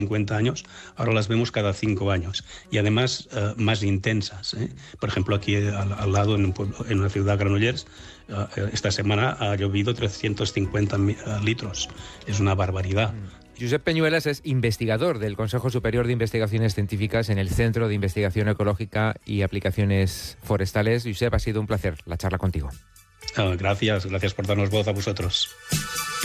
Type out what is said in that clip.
50 años, ahora las vemos cada 5 años y además más intensas. Por ejemplo, aquí al lado, en una ciudad, Granollers, esta semana ha llovido 350 litros. Es una barbaridad. Josep Peñuelas es investigador del Consejo Superior de Investigaciones Científicas en el Centro de Investigación Ecológica y Aplicaciones Forestales. Josep, ha sido un placer la charla contigo. Gracias por darnos voz a vosotros.